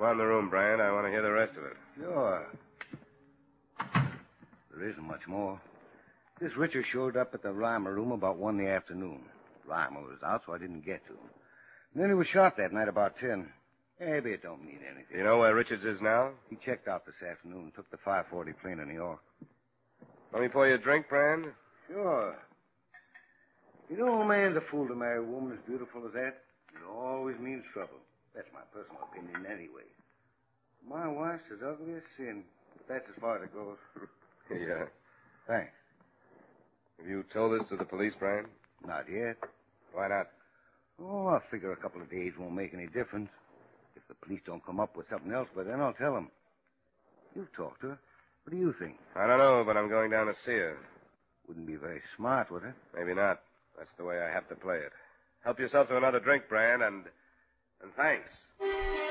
Go on in the room, Brand. I want to hear the rest of it. Sure. There isn't much more. This Richard showed up at the Reimer room about 1 in the afternoon. Reimer was out, so I didn't get to him. And then he was shot that night about 10. Maybe it don't mean anything. You know where Richards is now? He checked out this afternoon and took the 540 plane to New York. Let me pour you a drink, Brand? Sure. You know, a man's a fool to marry a woman as beautiful as that. It always means trouble. That's my personal opinion anyway. My wife's as ugly as sin, but that's as far as it goes. Yeah. Thanks. Have you told this to the police, Brand? Not yet. Why not? Oh, I figure a couple of days won't make any difference. If the police don't come up with something else, by then I'll tell them. You've talked to her. What do you think? I don't know, but I'm going down to see her. Wouldn't be very smart, would it? Maybe not. That's the way I have to play it. Help yourself to another drink, Brand, and thanks.